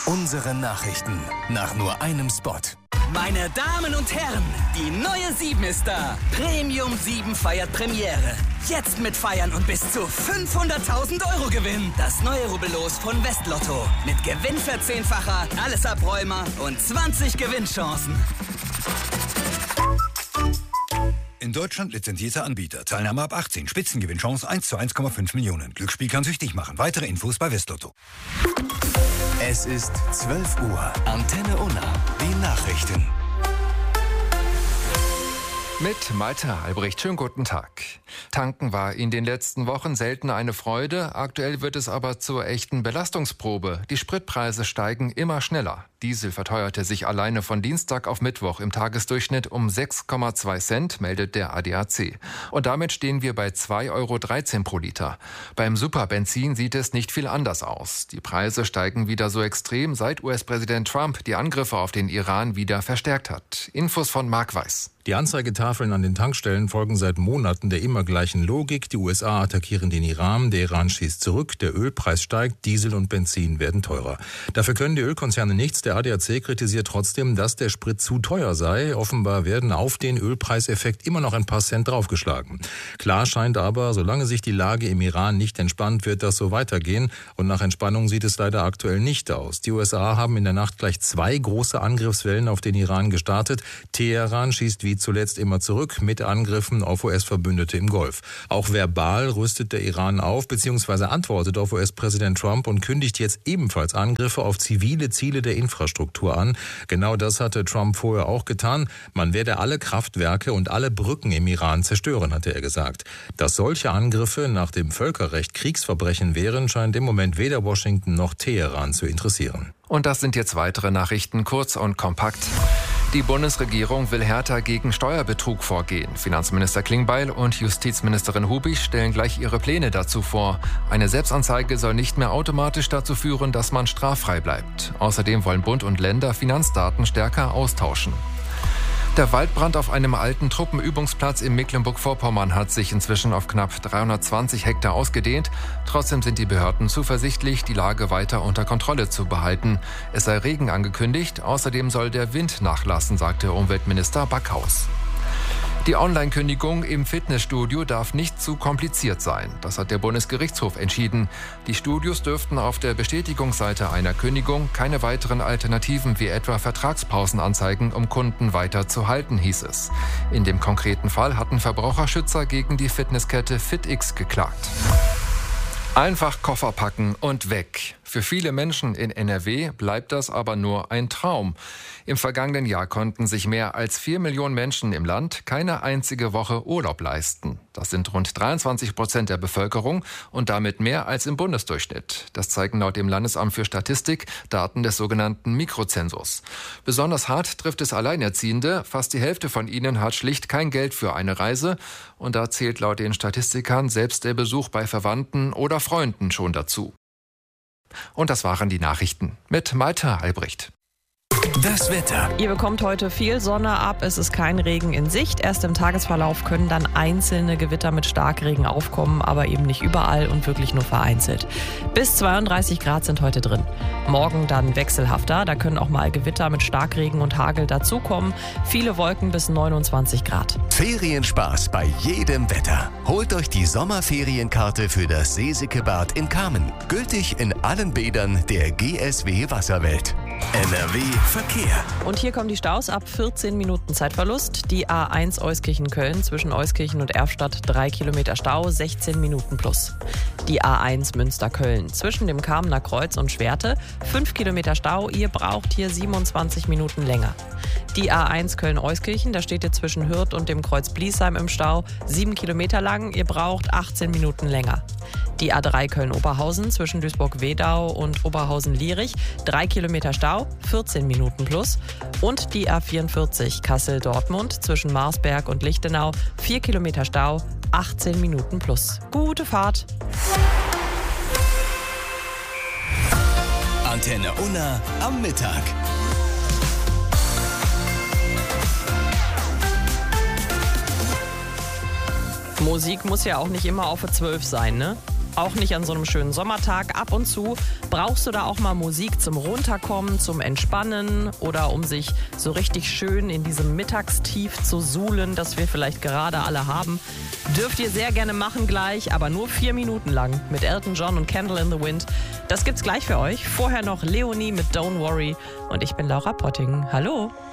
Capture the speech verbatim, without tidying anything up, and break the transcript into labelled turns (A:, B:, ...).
A: Unsere Nachrichten nach nur einem Spot.
B: Meine Damen und Herren, die neue sieben ist da. Premium sieben feiert Premiere. Jetzt mit Feiern und bis zu fünfhunderttausend Euro Gewinn. Das neue Rubbellos von Westlotto. Mit Gewinnverzehnfacher, alles Abräumer und zwanzig Gewinnchancen.
C: In Deutschland lizenzierter Anbieter. Teilnahme ab achtzehn. Spitzengewinnchance eins zu eins Komma fünf Millionen. Glücksspiel kann süchtig machen. Weitere Infos bei Westlotto.
A: Es ist zwölf Uhr. Antenne Unna. Die Nachrichten.
D: Mit Malte Albrecht. Schönen guten Tag. Tanken war in den letzten Wochen selten eine Freude. Aktuell wird es aber zur echten Belastungsprobe. Die Spritpreise steigen immer schneller. Diesel verteuerte sich alleine von Dienstag auf Mittwoch im Tagesdurchschnitt um sechs Komma zwei Cent, meldet der A D A C. Und damit stehen wir bei zwei Euro dreizehn pro Liter. Beim Superbenzin sieht es nicht viel anders aus. Die Preise steigen wieder so extrem, seit U S-Präsident Trump die Angriffe auf den Iran wieder verstärkt hat. Infos von Marc Weiß.
E: Die Anzeigetafeln an den Tankstellen folgen seit Monaten der immer gleichen Logik. Die U S A attackieren den Iran, der Iran schießt zurück, der Ölpreis steigt, Diesel und Benzin werden teurer. Dafür können die Ölkonzerne nichts. Der A D A C kritisiert trotzdem, dass der Sprit zu teuer sei. Offenbar werden auf den Ölpreiseffekt immer noch ein paar Cent draufgeschlagen. Klar scheint aber, solange sich die Lage im Iran nicht entspannt, wird das so weitergehen. Und nach Entspannung sieht es leider aktuell nicht aus. Die U S A haben in der Nacht gleich zwei große Angriffswellen auf den Iran gestartet. Teheran schießt wie zuletzt immer zurück mit Angriffen auf U S-Verbündete im Golf. Auch verbal rüstet der Iran auf bzw. antwortet auf U S-Präsident Trump und kündigt jetzt ebenfalls Angriffe auf zivile Ziele der Infrastruktur an. Genau das hatte Trump vorher auch getan. Man werde alle Kraftwerke und alle Brücken im Iran zerstören, hatte er gesagt. Dass solche Angriffe nach dem Völkerrecht Kriegsverbrechen wären, scheint im Moment weder Washington noch Teheran zu interessieren.
D: Und das sind jetzt weitere Nachrichten, kurz und kompakt. Die Bundesregierung will härter gegen Steuerbetrug vorgehen. Finanzminister Klingbeil und Justizministerin Hubig stellen gleich ihre Pläne dazu vor. Eine Selbstanzeige soll nicht mehr automatisch dazu führen, dass man straffrei bleibt. Außerdem wollen Bund und Länder Finanzdaten stärker austauschen. Der Waldbrand auf einem alten Truppenübungsplatz in Mecklenburg-Vorpommern hat sich inzwischen auf knapp dreihundertzwanzig Hektar ausgedehnt. Trotzdem sind die Behörden zuversichtlich, die Lage weiter unter Kontrolle zu behalten. Es sei Regen angekündigt, außerdem soll der Wind nachlassen, sagte Umweltminister Backhaus. Die Online-Kündigung im Fitnessstudio darf nicht zu kompliziert sein. Das hat der Bundesgerichtshof entschieden. Die Studios dürften auf der Bestätigungsseite einer Kündigung keine weiteren Alternativen wie etwa Vertragspausen anzeigen, um Kunden weiter zu halten, hieß es. In dem konkreten Fall hatten Verbraucherschützer gegen die Fitnesskette FitX geklagt. Einfach Koffer packen und weg. Für viele Menschen in N R W bleibt das aber nur ein Traum. Im vergangenen Jahr konnten sich mehr als vier Millionen Menschen im Land keine einzige Woche Urlaub leisten. Das sind rund dreiundzwanzig Prozent der Bevölkerung und damit mehr als im Bundesdurchschnitt. Das zeigen laut dem Landesamt für Statistik Daten des sogenannten Mikrozensus. Besonders hart trifft es Alleinerziehende. Fast die Hälfte von ihnen hat schlicht kein Geld für eine Reise. Und da zählt laut den Statistikern selbst der Besuch bei Verwandten oder Freunden schon dazu. Und das waren die Nachrichten mit Malte Albrecht.
A: Das Wetter.
F: Ihr bekommt heute viel Sonne ab, es ist kein Regen in Sicht. Erst im Tagesverlauf können dann einzelne Gewitter mit Starkregen aufkommen, aber eben nicht überall und wirklich nur vereinzelt. Bis zweiunddreißig Grad sind heute drin. Morgen dann wechselhafter, da können auch mal Gewitter mit Starkregen und Hagel dazukommen. Viele Wolken bis neunundzwanzig Grad.
A: Ferienspaß bei jedem Wetter. Holt euch die Sommerferienkarte für das Seesikebad in Kamen. Gültig in allen Bädern der G S W Wasserwelt. N R W Verkehr.
F: Und hier kommen die Staus ab vierzehn Minuten Zeitverlust. Die A eins Euskirchen-Köln zwischen Euskirchen und Erfstadt drei Kilometer Stau, sechzehn Minuten plus. Die A eins Münster-Köln zwischen dem Kamener Kreuz und Schwerte fünf Kilometer Stau. Ihr braucht hier siebenundzwanzig Minuten länger. Die A eins Köln-Euskirchen, da steht ihr zwischen Hürth und dem Kreuz Bliesheim im Stau, sieben Kilometer lang. Ihr braucht achtzehn Minuten länger. Die A drei Köln-Oberhausen zwischen Duisburg-Wedau und Oberhausen-Lierich, drei Kilometer Stau, vierzehn Minuten plus. Und die A vierundvierzig Kassel-Dortmund zwischen Marsberg und Lichtenau, vier Kilometer Stau, achtzehn Minuten plus. Gute Fahrt!
A: Antenne Unna am Mittag.
F: Musik muss ja auch nicht immer auf zwölf sein, ne? Auch nicht an so einem schönen Sommertag. Ab und zu brauchst du da auch mal Musik zum Runterkommen, zum Entspannen oder um sich so richtig schön in diesem Mittagstief zu suhlen, das wir vielleicht gerade alle haben. Dürft ihr sehr gerne machen gleich, aber nur vier Minuten lang mit Elton John und Candle in the Wind. Das gibt's gleich für euch. Vorher noch Leonie mit Don't Worry und ich bin Laura Potting. Hallo!